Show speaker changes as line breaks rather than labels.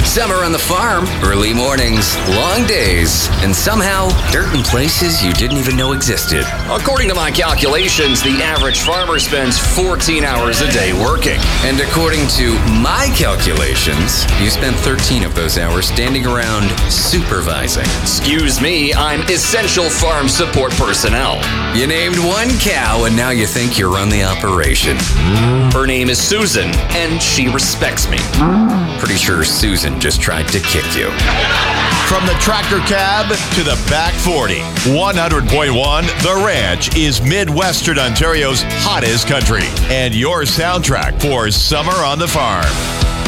Summer on the farm, early mornings, long days, and somehow dirt in places you didn't even know existed. According to my calculations, the average farmer spends 14 hours a day working. And according to my calculations, you spent 13 of those hours standing around supervising. Excuse me, I'm essential farm support personnel. You named one cow and now you think you run the operation. Her name is Susan, and she respects me. Pretty sure Susan just tried to kick you.
From the tractor cab to the back 40, 100.1 The Ranch is Midwestern Ontario's hottest country and your soundtrack for summer on the farm.